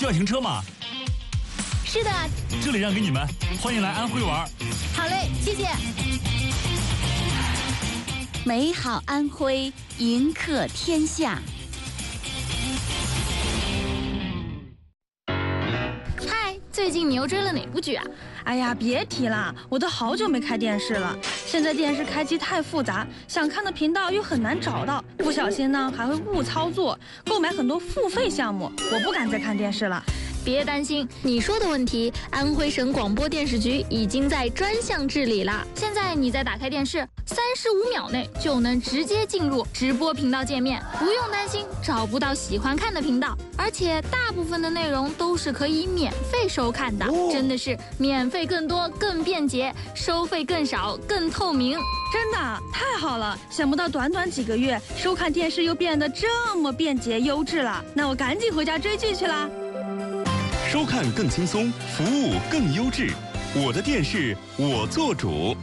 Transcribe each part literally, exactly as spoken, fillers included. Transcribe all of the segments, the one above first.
需要停车吗？ 是的， 这里让给你们，欢迎来安徽玩。 好嘞，谢谢。 美好安徽，迎客天下。 嗨，最近你又追了哪部剧啊？ 哎呀，别提了，我都好久没开电视了。现在电视开机太复杂，想看的频道又很难找到，不小心呢还会误操作，购买很多付费项目，我不敢再看电视了。 别担心，你说的问题，安徽省广播电视局已经在专项治理了。现在你再打开电视，三十五秒内就能直接进入直播频道界面，不用担心找不到喜欢看的频道，而且大部分的内容都是可以免费收看的，哦、真的是免费更多、更便捷，收费更少、更透明。 真的太好了！想不到短短几个月，收看电视又变得这么便捷优质了。那我赶紧回家追剧去啦！ 收看更轻松，服务更优质，我的电视我做主。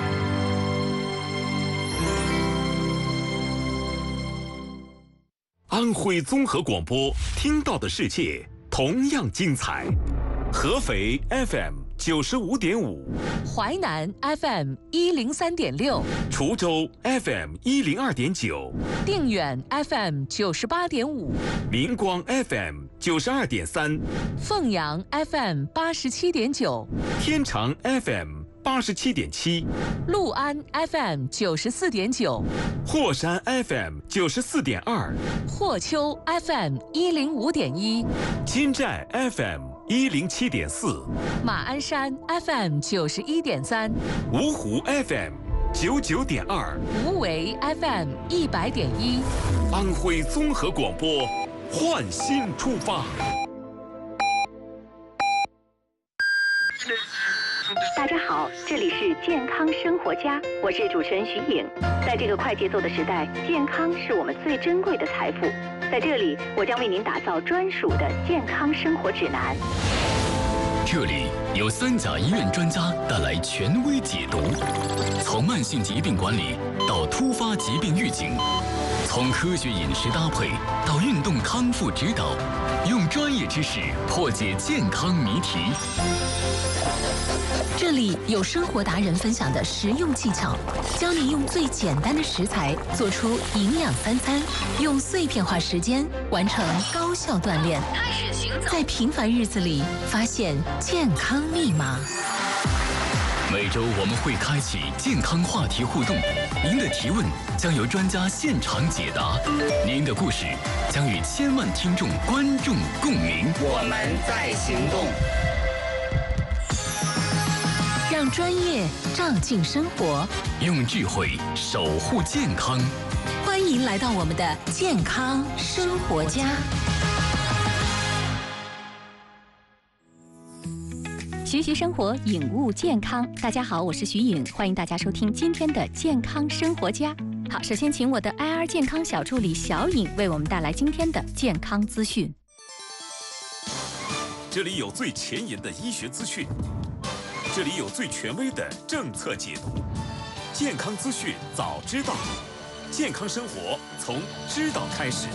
安徽综合广播，听到的世界同样精彩。合肥 F M 九十五点五， 淮南 F M 一零三点六， 滁州 F M 一零二点九， 定远 F M 九十八点五， 明光 F M 九十二点三， 凤阳 F M 八十七点九， 天长 F M 八十七点七， 六安 F M 九十四点九， 霍山 F M 九十四点二， 霍丘 F M 一零五点一， 金寨 F M 一零七点四， 马鞍山 F M 九十一点三， 芜湖 F M 九九点二， 无为 F M 一百点一， 安徽综合广播，焕新出发。 大家好，这里是健康生活家，我是主持人徐颖。在这个快节奏的时代，健康是我们最珍贵的财富。在这里，我将为您打造专属的健康生活指南。 这里有三甲医院专家带来权威解读，从慢性疾病管理到突发疾病预警，从科学饮食搭配到运动康复指导，用专业知识破解健康谜题。 这里有生活达人分享的实用技巧，教你用最简单的食材做出营养三餐，用碎片化时间完成高效锻炼， 开始行走， 在平凡日子里发现健康密码。 每周我们会开启健康话题互动，您的提问将由专家现场解答，您的故事将与千万听众观众共鸣。 我们在行动。 让专业照进生活， 用智慧守护健康。 欢迎来到我们的健康生活家。 学习生活，颖悟健康。大家好，我是徐颖，欢迎大家收听今天的健康生活家。好，首先请我的 I R 健康小助理小颖为我们带来今天的健康资讯。 这里有最前沿的医学资讯，这里有最权威的政策解读，健康资讯早知道，健康生活从知道开始。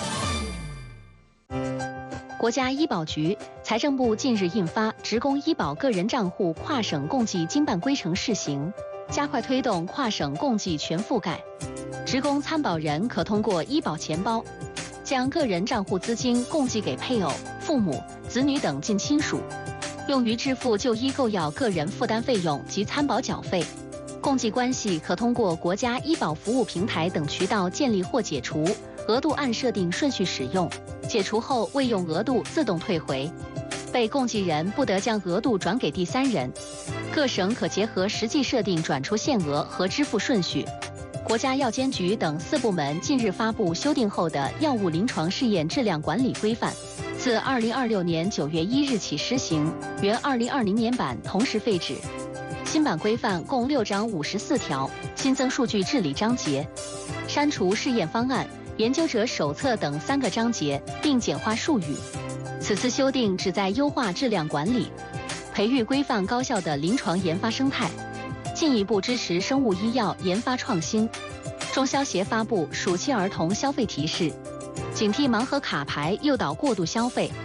国家医保局、财政部近日印发《职工医保个人账户跨省共计经办规程试行》，加快推动跨省共计全覆盖。职工参保人可通过医保钱包，将个人账户资金共计给配偶、父母、子女等近亲属，用于支付就医购药个人负担费用及参保缴费。共计关系可通过国家医保服务平台等渠道建立或解除，额度按设定顺序使用，解除后未用额度自动退回。被共计人不得将额度转给第三人。各省可结合实际设定转出限额和支付顺序。国家药监局等四部门近日发布修订后的药物临床试验质量管理规范，自二零二六年九月一日起施行，原二零二零年版同时废止。新版规范共六章五十四条，新增数据治理章节，删除试验方案、研究者手册等三个章节，并简化术语。此次修订旨在优化质量管理，培育规范高效的临床研发生态，进一步支持生物医药研发创新。中消协发布暑期儿童消费提示，警惕盲盒卡牌诱导过度消费。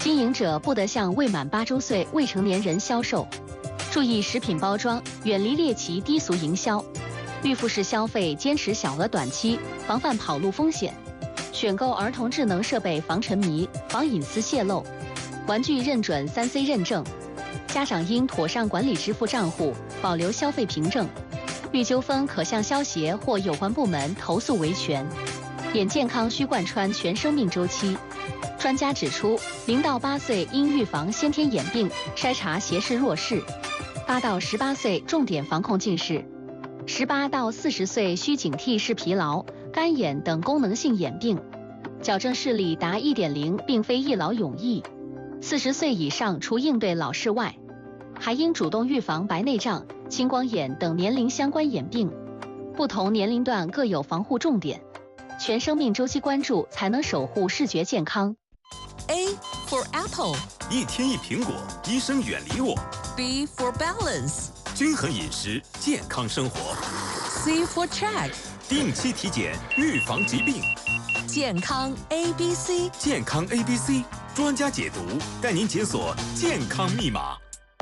经营者不得向未满八周岁未成年人销售。注意食品包装，远离猎奇低俗营销。预付式消费，坚持小额短期，防范跑路风险。选购儿童智能设备，防沉迷，防隐私泄露。玩具认准三 C 认证。家长应妥善管理支付账户，保留消费凭证。遇纠纷可向消协或有关部门投诉维权。眼健康需贯穿全生命周期。专家指出，零到八岁应预防先天眼病，筛查斜视弱视。八到十八岁重点防控近视。十八到四十岁需警惕视疲劳、干眼等功能性眼病。矫正视力达 一点零 并非一劳永逸。四十岁以上除应对老视外，还应主动预防白内障、青光眼等年龄相关眼病。不同年龄段各有防护重点，全生命周期关注才能守护视觉健康。 A for apple， 一天一苹果，医生远离我。 B for balance， 均衡饮食，健康生活。 C for check， 定期体检，预防疾病。 健康 A B C， 健康 A B C， 专家解读，带您解锁健康密码。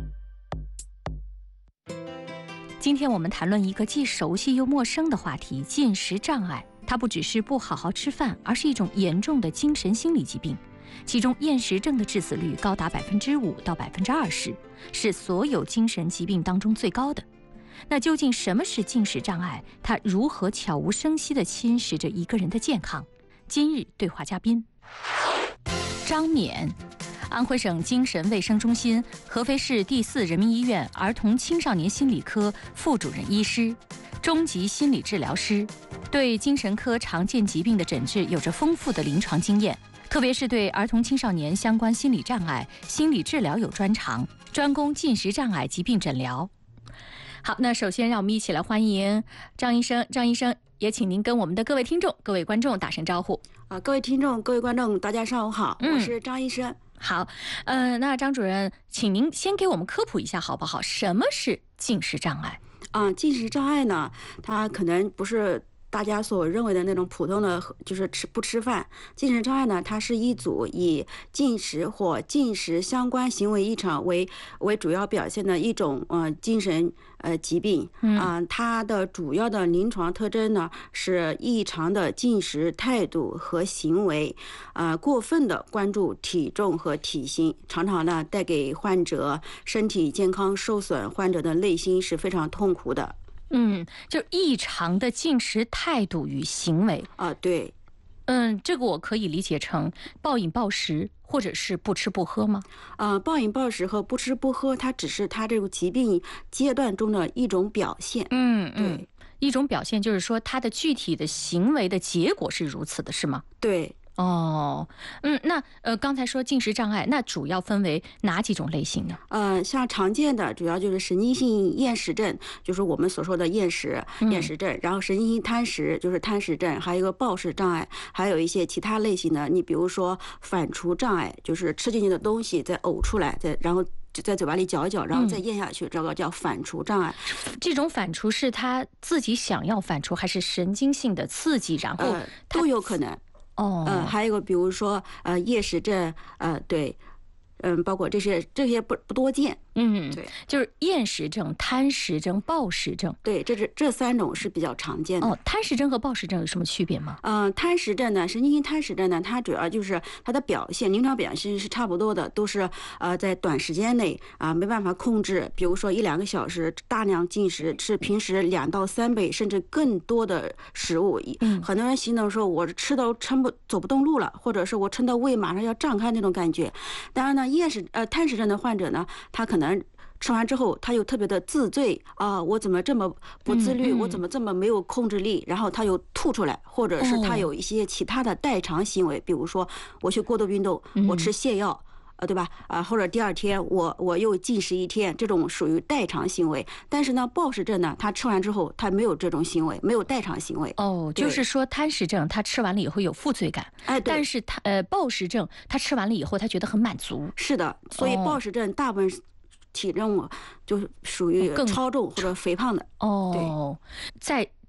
今天我们谈论一个既熟悉又陌生的话题——进食障碍。它不只是不好好吃饭，而是一种严重的精神心理疾病。其中厌食症的致死率高达百分之五到百分之二十，是所有精神疾病当中最高的。那究竟什么是进食障碍？它如何悄无声息地侵蚀着一个人的健康？今日对话嘉宾张冕，安徽省精神卫生中心合肥市第四人民医院儿童青少年心理科副主任医师，中级心理治疗师，对精神科常见疾病的诊治有着丰富的临床经验，特别是对儿童青少年相关心理障碍、心理治疗有专长，专攻进食障碍疾病诊疗。好，那首先让我们一起来欢迎张医生。张医生，也请您跟我们的各位听众、各位观众打声招呼。 啊，各位听众、各位观众，大家上午好，嗯、我是张医生。 好，呃，那张主任，请您先给我们科普一下好不好？什么是进食障碍？ 啊，进食障碍呢，它可能不是大家所认为的那种普通的，就是吃不吃饭。进食障碍呢，它是一组以进食或进食相关行为异常为为主要表现的一种呃精神呃疾病啊、呃。它的主要的临床特征呢是异常的进食态度和行为，啊、呃，过分的关注体重和体型，常常呢带给患者身体健康受损，患者的内心是非常痛苦的。 嗯，就异常的进食态度与行为啊，对， 嗯，这个我可以理解成暴饮暴食，或者是不吃不喝吗？ 啊、呃，暴饮暴食和不吃不喝，它只是它这个疾病阶段中的一种表现。 嗯嗯，对，一种表现，就是说它的具体的行为的结果是如此的，是吗？ 对。 哦，嗯，那呃，刚才说进食障碍，那主要分为哪几种类型呢？ 呃，像常见的主要就是神经性厌食症，就是我们所说的厌食厌食症，嗯、然后神经性贪食就是贪食症，还有一个暴食障碍，还有一些其他类型的，你比如说反刍障碍，就是吃进去的东西再呕出来，再然后就在嘴巴里嚼一嚼，然后再咽下去，嗯、这个叫反刍障碍。 这种反刍是他自己想要反刍，还是神经性的刺激，然后、呃、 都有可能。 哦， 呃，还有一个，比如说，呃，厌食症，呃，对，嗯，包括这些，这些不不多见。 嗯， 对， 就是厌食症、贪食症、暴食症。 对，这是这三种是比较常见的。 哦，贪食症和暴食症有什么区别吗？ 嗯、呃，贪食症呢，神经性贪食症呢，它主要就是它的表现，临床表现是差不多的，都是呃在短时间内啊、呃、没办法控制，比如说一两个小时大量进食，吃平时两到三倍甚至更多的食物。嗯，很多人形容说我吃到撑不走不动路了，或者是我撑到胃马上要胀开那种感觉。当然呢，厌食呃贪食症的患者呢，他可能可能吃完之后他又特别的自罪啊，我怎么这么不自律，嗯嗯、我怎么这么没有控制力，然后他又吐出来，或者是他有一些其他的代偿行为，哦、比如说我去过度运动，嗯、我吃泻药。呃，对吧？啊，或者第二天我我又进食一天，这种属于代偿行为。但是呢，暴食症呢，他吃完之后他没有这种行为，没有代偿行为。 哦，就是说贪食症他吃完了以后有负罪感， 哎，对。 但是他呃暴食症他吃完了以后他觉得很满足。 是的，所以暴食症大部分体重就是属于超重或者肥胖的。 哦，在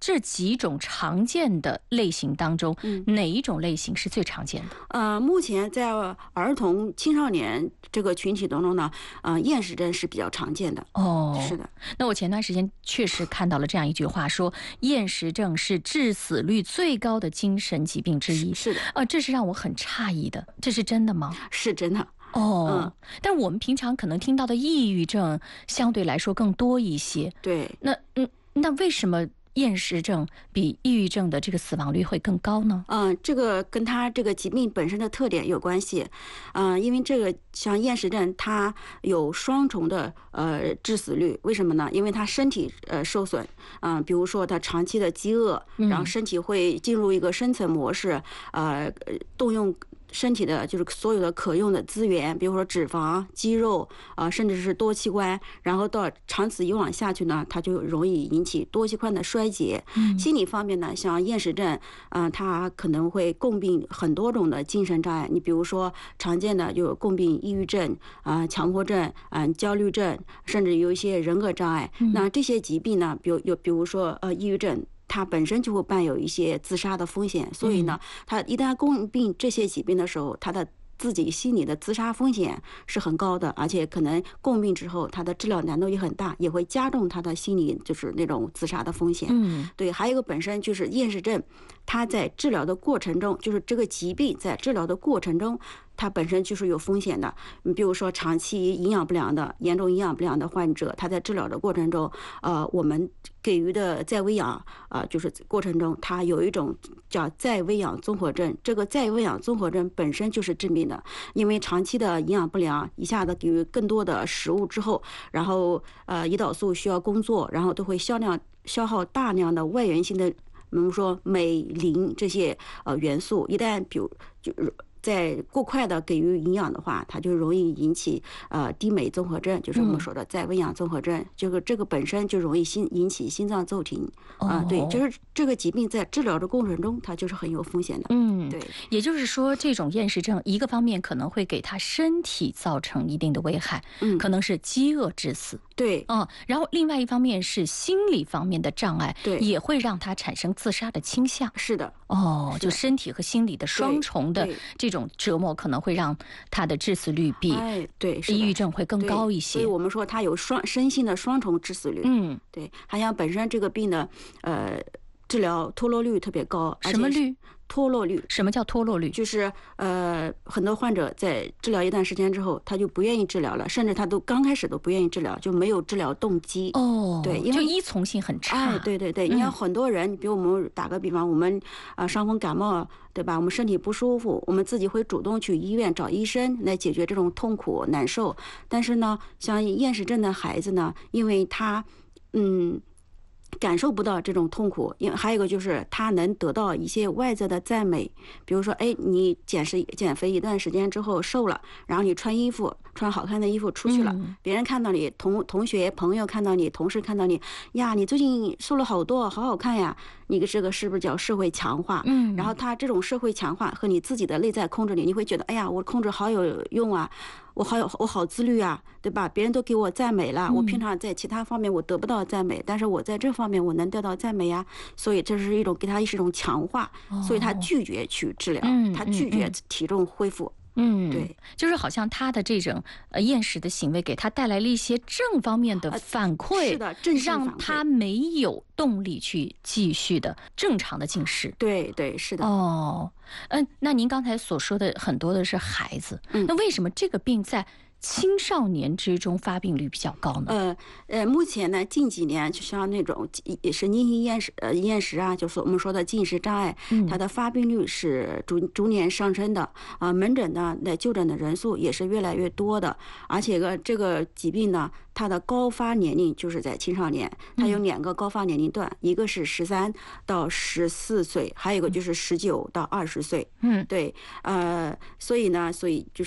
这几种常见的类型当中，嗯、哪一种类型是最常见的？ 呃，目前在儿童、青少年这个群体当中呢，呃，厌食症是比较常见的。 哦， 是的。 那我前段时间确实看到了这样一句话，说厌食症是致死率最高的精神疾病之一。 是的。 呃，这是让我很诧异的，这是真的吗？ 是真的。 哦，嗯、但我们平常可能听到的抑郁症相对来说更多一些。 对。 那嗯，那为什么厌食症比抑郁症的这个死亡率会更高呢？ 嗯，这个跟它这个疾病本身的特点有关系。嗯，因为这个像厌食症，它有双重的呃致死率。为什么呢？因为它身体呃受损，嗯、呃，比如说它长期的饥饿，然后身体会进入一个生存模式，呃，动用身体的就是所有的可用的资源，比如说脂肪、肌肉啊、呃，甚至是多器官，然后到长此以往下去呢，它就容易引起多器官的衰竭。嗯、心理方面呢，像厌食症，嗯、呃，它可能会共病很多种的精神障碍。你比如说常见的就共病抑郁症啊、呃、强迫症啊、呃、焦虑症，甚至有一些人格障碍。嗯、那这些疾病呢，比如有比如说呃抑郁症。它本身就会伴有一些自杀的风险，所以呢，它一旦共病这些疾病的时候，它的自己心理的自杀风险是很高的，而且可能共病之后，它的治疗难度也很大，也会加重他的心理就是那种自杀的风险。嗯，对，还有一个本身就是厌食症，它在治疗的过程中，就是这个疾病在治疗的过程中，它本身就是有风险的。你比如说长期营养不良的、严重营养不良的患者，他在治疗的过程中，呃，我们给予的再喂养啊、呃，就是过程中，它有一种叫再喂养综合症。这个再喂养综合症本身就是致命的，因为长期的营养不良，一下子给予更多的食物之后，然后呃，胰岛素需要工作，然后都会消量消耗大量的外源性的，比如说镁、磷这些呃元素，一旦比如就。在过快的给予营养的话，它就容易引起呃低镁综合症，就是我们说的再喂养综合症。这个这个本身就容易心引起心脏骤停啊、呃，对，就是这个疾病在治疗的过程中，它就是很有风险的。 嗯， 对。 也就是说，这种厌食症一个方面可能会给他身体造成一定的危害，嗯，可能是饥饿致死。 对， 嗯，然后另外一方面是心理方面的障碍， 对， 也会让他产生自杀的倾向。 是的， 哦，就身体和心理的双重的这种折磨，可能会让他的致死率比哎对抑郁症会更高一些。 所以我们说他有双身心的双重致死率。嗯，对，还像本身这个病的呃治疗脱落率特别高。 什么率？ 脱落率。 什么叫脱落率？ 就是呃，很多患者在治疗一段时间之后，他就不愿意治疗了，甚至他都刚开始都不愿意治疗，就没有治疗动机。 哦， 对，因为就依从性很差。 哎，对对对，你看很多人，比如我们打个比方，我们啊伤风感冒，对吧？我们身体不舒服，我们自己会主动去医院找医生来解决这种痛苦难受。但是呢，像厌食症的孩子呢，因为他嗯。感受不到这种痛苦，因为还有一个就是他能得到一些外在的赞美，比如说，哎，你减食减肥一段时间之后瘦了，然后你穿衣服穿好看的衣服出去了，嗯、别人看到你，同同学朋友看到你，同事看到你，呀，你最近瘦了好多，好好看呀，你这个是不是叫社会强化？嗯，然后他这种社会强化和你自己的内在控制力，你会觉得，哎呀，我控制好有用啊。我好有我好自律啊，对吧？别人都给我赞美了，我平常在其他方面我得不到赞美，但是我在这方面我能得到赞美呀，所以这是一种给他是一种强化，所以他拒绝去治疗，他拒绝体重恢复。 嗯， 对， 就是好像他的这种呃厌食的行为给他带来了一些正方面的反馈， 呃、是的，正向反馈， 让他没有动力去继续的正常的进食。 对对，是的。 哦，嗯，那您刚才所说的很多的是孩子，嗯、那为什么这个病在青少年之中发病率比较高呢？ 呃呃，目前呢，近几年就像那种神经性厌食呃厌食啊，就是我们说的进食障碍，嗯、它的发病率是逐逐年上升的啊、呃，门诊呢来就诊的人数也是越来越多的，而且个这个疾病呢，它的高发年龄就是在青少年，它有两个高发年龄段，嗯、一个是十三到十四岁，还有一个就是十九到二十岁。嗯，对，呃，所以呢，所以就是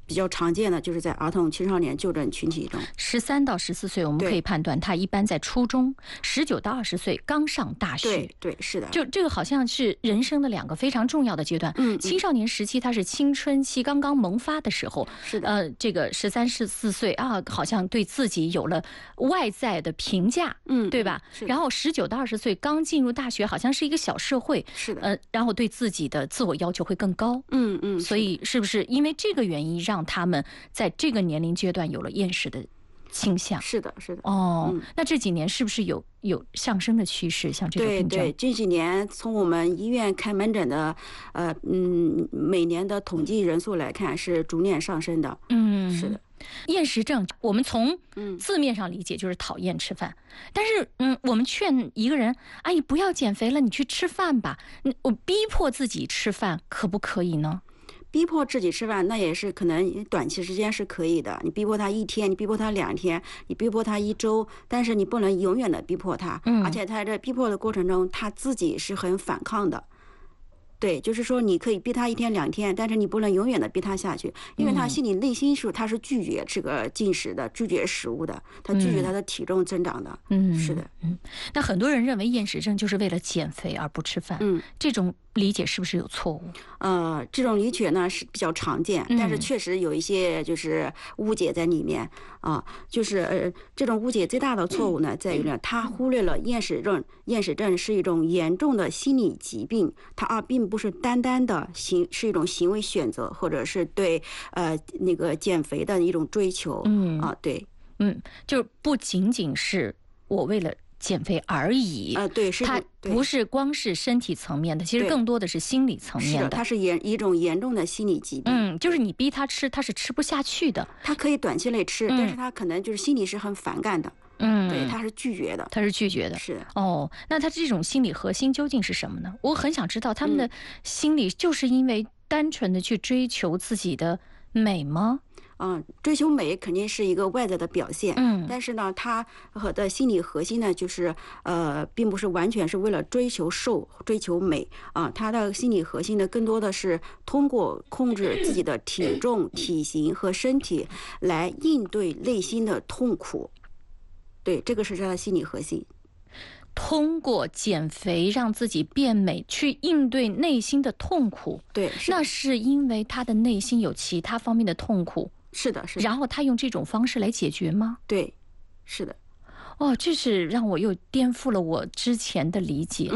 比较常见的就是在儿童青少年就诊群体中， 十三到十四岁，我们可以判断他一般在初中；十九到二十岁刚上大学。 对对，是的。 就这个好像是人生的两个非常重要的阶段。 嗯， 青少年时期它是青春期刚刚萌发的时候。 是的。 呃，这个十三、十四岁啊，好像对自己有了外在的评价， 嗯， 对吧？然后十九到二十岁刚进入大学，好像是一个小社会。 是的。 呃，然后对自己的自我要求会更高。 嗯嗯。 所以是不是因为这个原因让他们在这个年龄阶段有了厌食的倾向？ 是的，是的。 哦， 嗯、 那这几年是不是有有上升的趋势？像这种病症？ 对对，这几年从我们医院开门诊的，呃嗯，每年的统计人数来看是逐年上升的。 嗯， 是的。 厌食症，我们从字面上理解就是讨厌吃饭，嗯、但是嗯，我们劝一个人，阿姨不要减肥了，你去吃饭吧。我逼迫自己吃饭，可不可以呢？ 逼迫自己吃饭，那也是可能短期时间是可以的。你逼迫他一天，你逼迫他两天，你逼迫他一周，但是你不能永远的逼迫他。 嗯， 而且他在逼迫的过程中，他自己是很反抗的。对，就是说你可以逼他一天两天，但是你不能永远的逼他下去，因为他心里内心是他是拒绝这个进食的，拒绝食物的，他拒绝他的体重增长的。 嗯， 是的。 嗯，那很多人认为厌食症就是为了减肥而不吃饭。 嗯， 这种理解是不是有错误？ 呃，这种理解呢是比较常见，但是确实有一些就是误解在里面啊。就是呃，这种误解最大的错误呢，在于呢，他忽略了厌食症，厌食症是一种严重的心理疾病，它啊并不是单单的行是一种行为选择，或者是对呃那个减肥的一种追求。 嗯啊，对， 嗯，就不仅仅是我为了减肥而已啊、呃，对，是它不是光是身体层面的，其实更多的是心理层面的。 是的，它是严一种严重的心理疾病。 嗯，就是你逼他吃，他是吃不下去的。 他可以短期内吃， 嗯、 但是他可能就是心里是很反感的。 嗯， 对，他是拒绝的， 他是拒绝的。 是的。 哦，那他这种心理核心究竟是什么呢？我很想知道，他们的心理就是因为单纯的去追求自己的美吗？ 嗯，追求美肯定是一个外在的表现， 嗯， 但是呢，他和的心理核心呢，就是呃，并不是完全是为了追求瘦、追求美啊，他的心理核心呢，更多的是通过控制自己的体重、体型和身体来应对内心的痛苦，对，这个是他的心理核心。 通过减肥让自己变美，去应对内心的痛苦。 对， 那是因为他的内心有其他方面的痛苦。 是的，是的。 然后他用这种方式来解决吗？ 对，是的。 哦，这是让我又颠覆了我之前的理解。